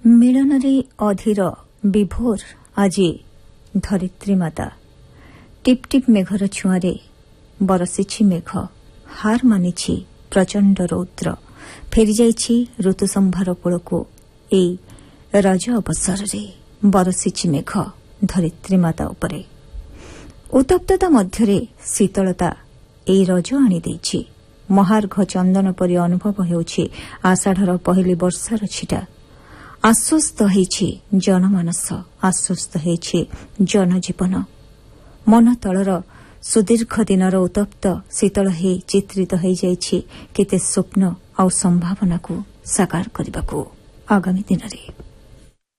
ମିଳନରେ ଅଧୀର ବିଭୋର ଆଜି ଧରିତ୍ରୀ ମାତା। ଟିପ୍ ଟିପ୍ ମେଘର ଛୁଆଁରେ ବରସିଛି ମେଘ, ହାର ମାନିଛି ପ୍ରଚଣ୍ଡ ରୌଦ୍ର, ଫେରିଯାଇଛି ଋତୁ ସମ୍ଭାର କୂଳକୁ। ଏଇ ରଜ ଅବସରରେ ବରସିଛି ମେଘ ଧରିତ୍ରୀ ମାତା ଉପରେ। ଉତ୍ତପ୍ତତା ମଧ୍ୟରେ ଶୀତଳତା ଏଇ ରଜ ଆଣିଦେଇଛି। ମହାର୍ଘ ଚନ୍ଦନ ପରି ଅନୁଭବ ହେଉଛି ଆଷାଢ଼ର ପହିଲି ବର୍ଷାର ଛିଟା। ଆଶ୍ୱସ୍ତ ହୋଇଛି ଜନମାନସ, ଆଶ୍ୱସ୍ତ ହୋଇଛି ଜନଜୀବନ। ମନ ତଳର ସୁଦୀର୍ଘ ଦିନର ଉତ୍ତପ୍ତ ଶୀତଳ ହେଇ ଚିତ୍ରିତ ହୋଇଯାଇଛି କେତେ ସ୍ୱପ୍ନ ଆଉ ସମ୍ଭାବନାକୁ ସାକାର କରିବାକୁ ଆଗାମୀ ଦିନରେ।